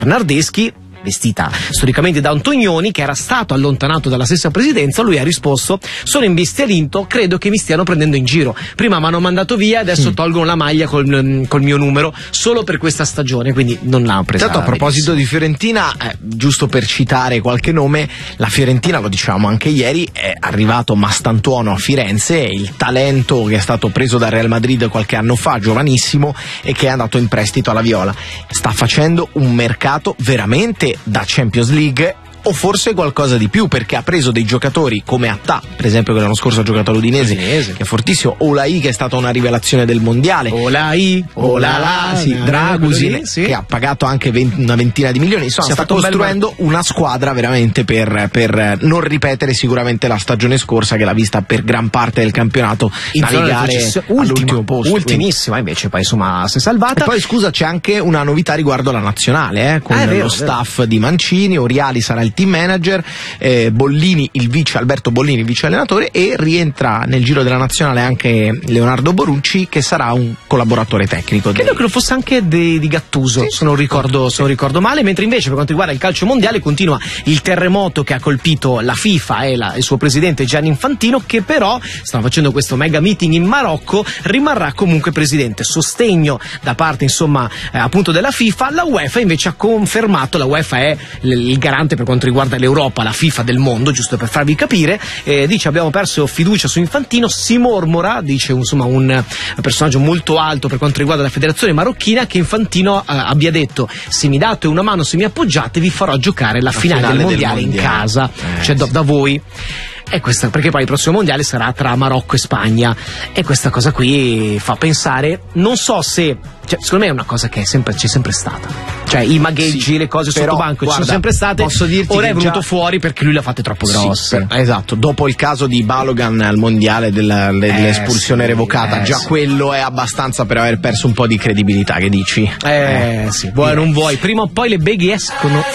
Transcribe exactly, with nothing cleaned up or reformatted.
Bernardeschi, vestita storicamente da Antonioni, che era stato allontanato dalla stessa presidenza, lui ha risposto: sono imbestialito, credo che mi stiano prendendo in giro, prima mi hanno mandato via, adesso mm. tolgono la maglia col, col mio numero solo per questa stagione, quindi non l'hanno presa. Tanto a proposito di Fiorentina, eh, giusto per citare qualche nome, la Fiorentina, lo dicevamo anche ieri, è arrivato Mastantuono a Firenze, il talento che è stato preso dal Real Madrid qualche anno fa, giovanissimo, e che è andato in prestito alla Viola. Sta facendo un mercato veramente da Champions League, o forse qualcosa di più, perché ha preso dei giocatori come Attà, per esempio, che l'anno scorso ha giocato all'Udinese, Udinese. che è fortissimo, Olai, che è stata una rivelazione del mondiale, Olai, Olala, sì, Dragusin, sì. che ha pagato anche venti, una ventina di milioni, insomma sta costruendo un una squadra veramente per, per non ripetere sicuramente la stagione scorsa, che l'ha vista per gran parte del campionato in navigare all'ultimo posto, ultimissima, invece poi insomma si è salvata. E poi scusa, c'è anche una novità riguardo alla nazionale, eh, con ah, vero, lo staff vero. di Mancini. Oriali sarà il team manager, eh, Bollini il vice, Alberto Bollini il vice allenatore, e rientra nel giro della nazionale anche Leonardo Borucci, che sarà un collaboratore tecnico. Credo dei... che lo fosse anche di, di Gattuso, sì, se non ricordo, sì. se non ricordo male. Mentre invece per quanto riguarda il calcio mondiale continua il terremoto che ha colpito la FIFA e la, il suo presidente Gianni Infantino, che però stanno facendo questo mega meeting in Marocco, rimarrà comunque presidente. Sostegno da parte insomma eh, appunto della FIFA. La UEFA invece ha confermato, la UEFA è l- il garante per quanto riguarda l'Europa, la FIFA del mondo, giusto per farvi capire, eh, dice: abbiamo perso fiducia su Infantino, si mormora, dice insomma un personaggio molto alto per quanto riguarda la federazione marocchina, che Infantino eh, abbia detto: se mi date una mano, se mi appoggiate, vi farò giocare la, la finale, finale del, mondiale del mondiale in casa, eh, cioè da, da voi. E questa, perché poi il prossimo mondiale sarà tra Marocco e Spagna, e questa cosa qui fa pensare, non so se, cioè, secondo me è una cosa che è sempre, c'è sempre stata, cioè i magheggi, sì, le cose sotto banco ci sono sempre state, posso dirti ora che è venuto già... fuori perché lui le ha fatte troppo grosse. Sì, per, esatto, dopo il caso di Balogan al mondiale della, dell'espulsione eh, sì, revocata, eh, già sì. quello è abbastanza per aver perso un po' di credibilità, che dici? Eh, eh sì, vuoi o non vuoi, prima o poi le beghe escono.